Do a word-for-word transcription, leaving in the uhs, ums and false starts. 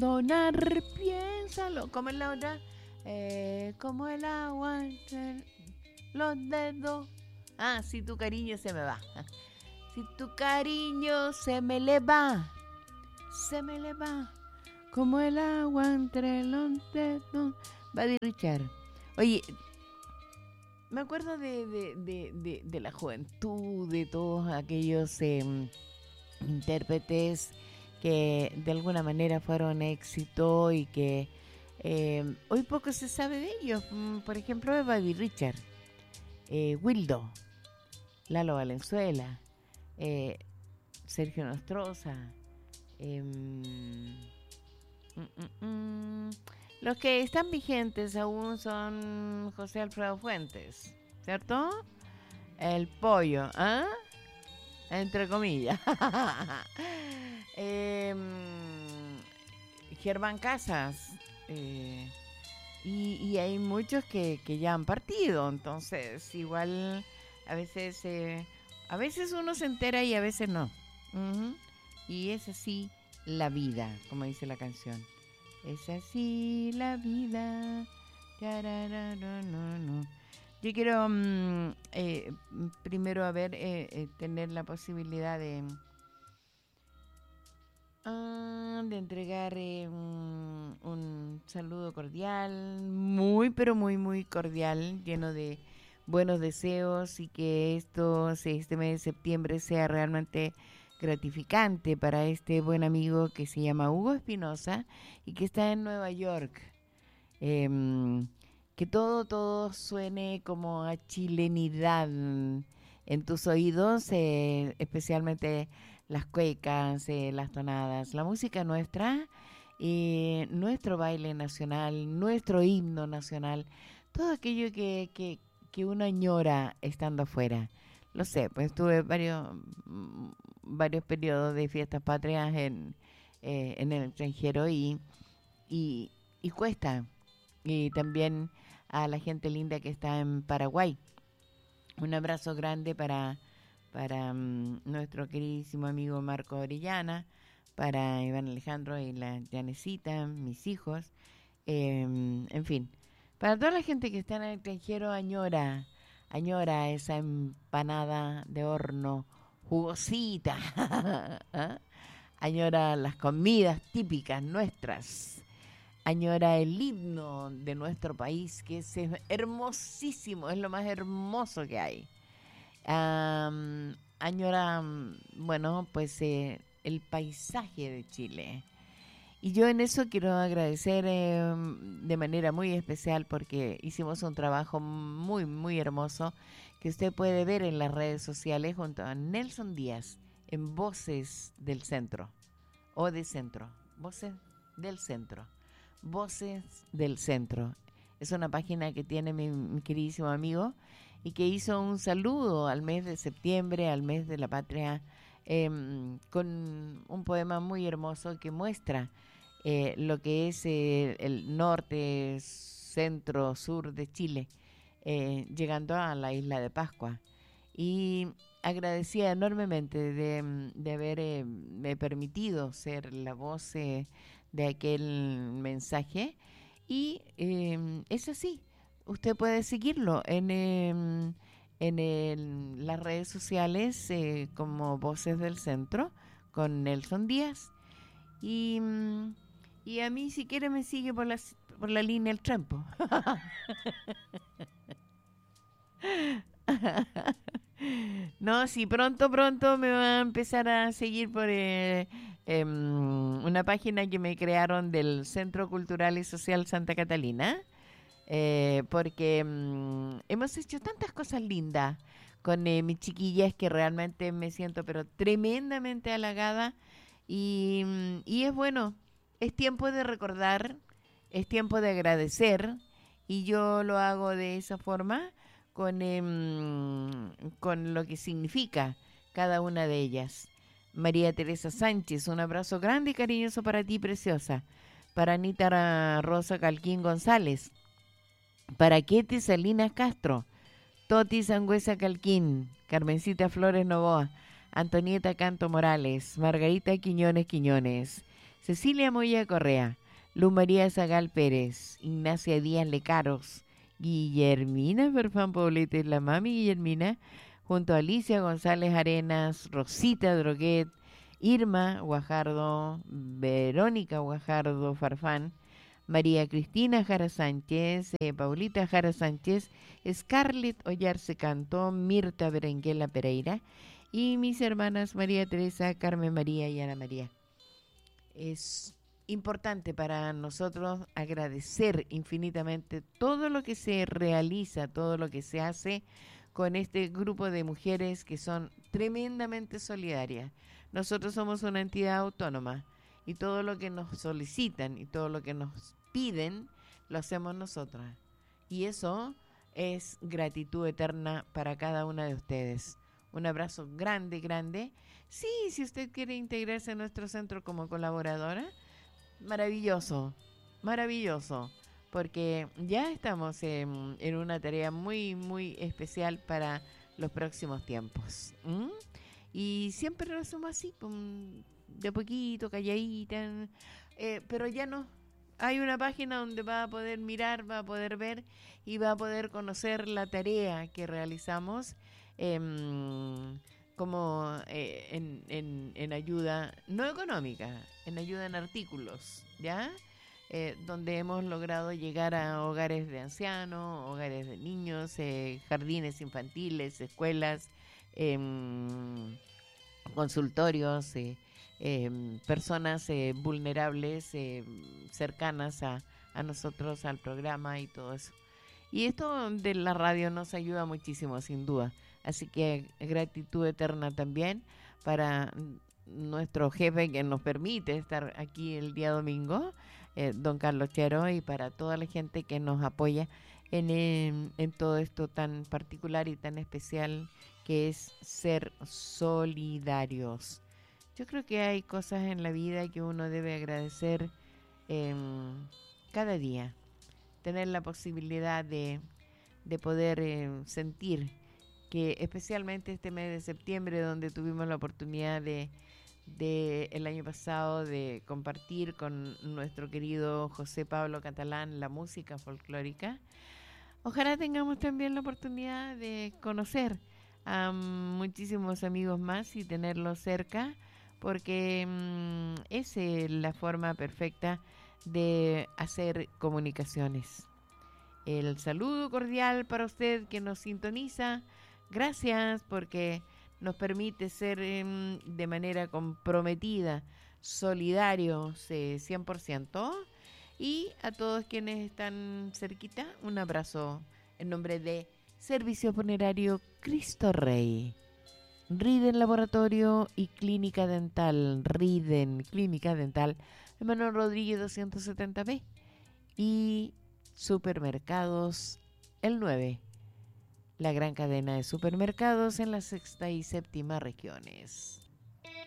abandonar, piénsalo. ¿Cómo es la otra? Eh, como el agua entre los dedos. Ah, si tu cariño se me va. Si tu cariño se me le va, se me le va, como el agua entre los dedos. Buddy Richard. Oye, me acuerdo de, de, de, de, de la juventud, de todos aquellos eh, intérpretes que de alguna manera fueron éxito y que eh, hoy poco se sabe de ellos. Por ejemplo, Buddy Richard, eh, Wildo, Lalo Valenzuela, eh, Sergio Nostroza, eh, mm, mm, mm, los que están vigentes aún son José Alfredo Fuentes, ¿cierto? El pollo, ¿ah? ¿eh? Entre comillas. eh, Germán Casas. Eh, y, y hay muchos que, que ya han partido, entonces igual a veces eh, a veces uno se entera y a veces no. Uh-huh. Y es así la vida, como dice la canción. Es así la vida. No. Yo quiero um, eh, primero a ver eh, eh, tener la posibilidad de uh, de entregar eh, un, un saludo cordial, muy pero muy muy cordial, lleno de buenos deseos y que esto este mes de septiembre sea realmente gratificante para este buen amigo que se llama Hugo Espinosa y que está en Nueva York. Eh, que todo, todo suene como a chilenidad en tus oídos, eh, especialmente las cuecas, eh, las tonadas, la música nuestra, eh, nuestro baile nacional, nuestro himno nacional, todo aquello que, que, que uno añora estando afuera. Lo sé, pues tuve varios varios periodos de fiestas patrias en, eh, en el extranjero y, y, y cuesta. Y también a la gente linda que está en Paraguay. Un abrazo grande para, para um, nuestro queridísimo amigo Marco Orellana, para Iván Alejandro y la Janecita, mis hijos, eh, en fin, para toda la gente que está en el extranjero, añora, añora esa empanada de horno jugosita, ¿ah? Añora las comidas típicas nuestras, añora el himno de nuestro país, que es hermosísimo, es lo más hermoso que hay. Um, añora, bueno, pues eh, el paisaje de Chile. Y yo en eso quiero agradecer eh, de manera muy especial porque hicimos un trabajo muy, muy hermoso que usted puede ver en las redes sociales junto a Nelson Díaz en Voces del Centro o de Centro, Voces del Centro. Voces del Centro. Es una página que tiene mi, mi queridísimo amigo y que hizo un saludo al mes de septiembre, al mes de la patria, eh, con un poema muy hermoso que muestra eh, lo que es eh, el norte, centro, sur de Chile, eh, llegando a la isla de Pascua. Y agradecía enormemente de, de haberme eh, permitido ser la voz eh, de aquel mensaje y eh, es así, usted puede seguirlo en, eh, en el, las redes sociales eh, como Voces del Centro con Nelson Díaz y, y a mí si quiere me sigue por la, por la línea El Trampo. No, sí, pronto, pronto me va a empezar a seguir por eh, eh, una página que me crearon del Centro Cultural y Social Santa Catalina, eh, porque eh, hemos hecho tantas cosas lindas con eh, mis chiquillas que realmente me siento pero tremendamente halagada y, y es bueno, es tiempo de recordar, es tiempo de agradecer y yo lo hago de esa forma. Con, eh, con lo que significa cada una de ellas. María Teresa Sánchez, un abrazo grande y cariñoso para ti, preciosa. Para Anita Rosa Calquín González. Para Ketty Salinas Castro. Toti Sangüesa Calquín. Carmencita Flores Novoa. Antonieta Canto Morales. Margarita Quiñones Quiñones. Cecilia Moya Correa, Luz María Zagal Pérez, Ignacia Díaz Lecaros, Guillermina Perfán Poblete, la mami Guillermina, junto a Alicia González Arenas, Rosita Droguet, Irma Guajardo, Verónica Guajardo Farfán, María Cristina Jara Sánchez, eh, Paulita Jara Sánchez, Scarlett Ollarse Cantó, Mirta Berenguela Pereira y mis hermanas María Teresa, Carmen María y Ana María. Es importante para nosotros agradecer infinitamente todo lo que se realiza, todo lo que se hace con este grupo de mujeres que son tremendamente solidarias. Nosotros somos una entidad autónoma y todo lo que nos solicitan y todo lo que nos piden lo hacemos nosotras. Y eso es gratitud eterna para cada una de ustedes. Un abrazo grande, grande. Sí, si usted quiere integrarse a nuestro centro como colaboradora, maravilloso, maravilloso, porque ya estamos en, en una tarea muy, muy especial para los próximos tiempos. ¿Mm? Y siempre lo hacemos así, de poquito, calladita, eh, pero ya no. Hay una página donde va a poder mirar, va a poder ver y va a poder conocer la tarea que realizamos eh, como eh, en, en, en ayuda no económica, en ayuda en artículos, ¿ya? Eh, donde hemos logrado llegar a hogares de ancianos, hogares de niños, eh, jardines infantiles, escuelas, eh, consultorios, eh, eh, personas eh, vulnerables, eh, cercanas a, a nosotros, al programa y todo eso. Y esto de la radio nos ayuda muchísimo, sin duda. Así que gratitud eterna también para nuestro jefe que nos permite estar aquí el día domingo, eh, don Carlos Chero, y para toda la gente que nos apoya en, en, en todo esto tan particular y tan especial que es ser solidarios. Yo creo que hay cosas en la vida que uno debe agradecer eh, cada día. Tener la posibilidad de, de poder eh, sentir que especialmente este mes de septiembre, donde tuvimos la oportunidad de, de el año pasado de compartir con nuestro querido José Pablo Catalán la música folclórica, ojalá tengamos también la oportunidad de conocer a muchísimos amigos más y tenerlos cerca, porque mmm, esa es la forma perfecta de hacer comunicaciones. El saludo cordial para usted que nos sintoniza. Gracias porque nos permite ser eh, de manera comprometida, solidarios eh, cien por ciento. Y a todos quienes están cerquita, un abrazo en nombre de Servicio Funerario Cristo Rey. Riden Laboratorio y Clínica Dental. Riden Clínica Dental. Manuel Rodríguez doscientos setenta B. Y Supermercados El nueve. La gran cadena de supermercados en la sexta y séptima regiones.